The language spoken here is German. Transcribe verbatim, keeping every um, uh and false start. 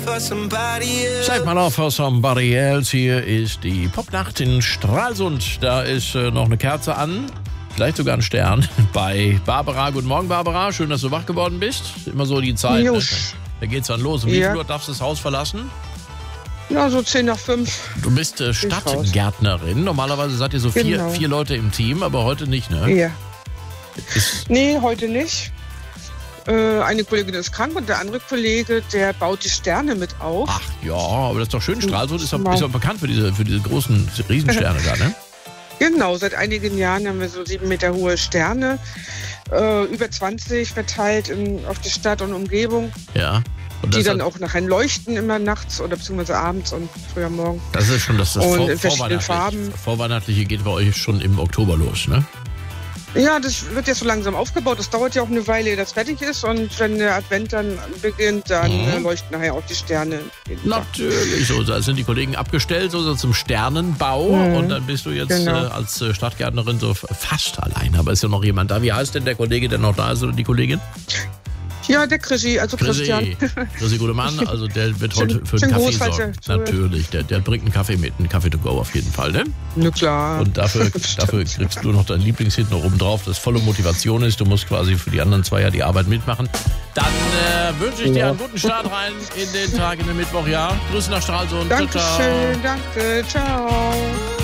Seid mal auf for somebody else. Hier ist die Popnacht in Stralsund. Da ist äh, noch eine Kerze an. Vielleicht sogar ein Stern bei Barbara. Guten Morgen, Barbara. Schön, dass du wach geworden bist. Immer so die Zeit. Ne? Da geht's dann los. Um wie Ja. viel Uhr darfst du das Haus verlassen? Ja, so zehn nach fünf. Du bist äh, Stadtgärtnerin. Normalerweise seid ihr so vier, Genau. vier Leute im Team, aber heute nicht, ne? Ja. Ist, Nee, heute nicht. Äh, eine Kollegin ist krank und der andere Kollege, der baut die Sterne mit auf. ach ja, aber das ist doch schön. Stralsund ist doch, Mal. ist doch bekannt für diese, für diese großen Riesensterne da, ne? Genau, seit einigen Jahren haben wir so sieben Meter hohe Sterne. Äh, über zwanzig verteilt in, auf die Stadt und Umgebung. Ja. Und Die das dann hat- auch nachher leuchten, immer nachts oder beziehungsweise abends und früh am Morgen. Das ist schon das, das Und Vor in verschiedenen Vorweihnachtliche. Farben. Vorweihnachtliche geht bei euch schon im Oktober los, ne? Ja, das wird jetzt so langsam aufgebaut. Das dauert ja auch eine Weile, ehe das fertig ist. Und wenn der Advent dann beginnt, dann Mhm. äh, leuchten nachher auch die Sterne. jeden Tag. Natürlich, so da sind die Kollegen abgestellt, so zum Sternenbau. Mhm. Und dann bist du jetzt Genau. äh, als äh, Stadtgärtnerin so f- fast allein. Aber ist ja noch jemand da. Wie heißt denn der Kollege, der noch da ist, oder die Kollegin? Ja, der Krischi, also Christian. Chrissy, guter Mann, also der wird heute Schön- für einen schön Kaffee groß, falls sorgen. er zuhört. Natürlich, der, der bringt einen Kaffee mit, einen Kaffee to go auf jeden Fall, ne? Na klar. Und dafür, Stimmt. dafür kriegst du noch deinen Lieblingshit noch oben drauf, das volle Motivation ist. Du musst quasi für die anderen zwei ja die Arbeit mitmachen. Dann äh, wünsche ich dir Ja. einen guten Start rein in den Tag, in den Mittwoch, ja. Grüße nach Stralsund. Ciao, ciao. Dankeschön, danke, ciao.